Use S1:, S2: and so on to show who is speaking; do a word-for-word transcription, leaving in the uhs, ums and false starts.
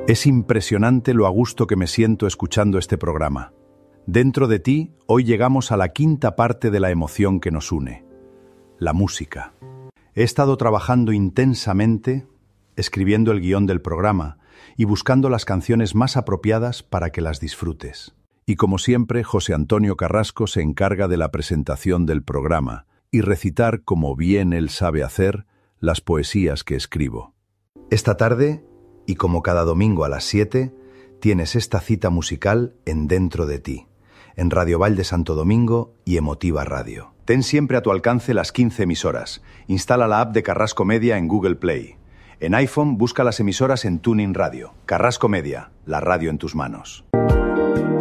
S1: Es impresionante lo a gusto que me siento escuchando este programa. Dentro de ti, hoy llegamos a la quinta parte de la emoción que nos une, la música. He estado trabajando intensamente, escribiendo el guión del programa y buscando las canciones más apropiadas para que las disfrutes. Y como siempre, José Antonio Carrasco se encarga de la presentación del programa y recitar, como bien él sabe hacer, las poesías que escribo. Esta tarde, y como cada domingo a las siete, tienes esta cita musical en Dentro de ti, en Radio Vall de Santo Domingo y Emotiva Radio. Ten siempre a tu alcance las quince emisoras. Instala la app de Carrasco Media en Google Play. En iPhone busca las emisoras en TuneIn Radio. Carrasco Media, la radio en tus manos.